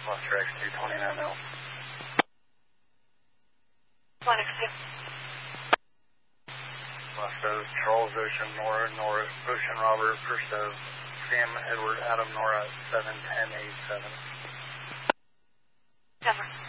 Buster X2 29 mil. X2. Busto, Charles Ocean, Nora, Ocean Robert, Persto, Sam Edward, Adam, Nora, 71087. Denver.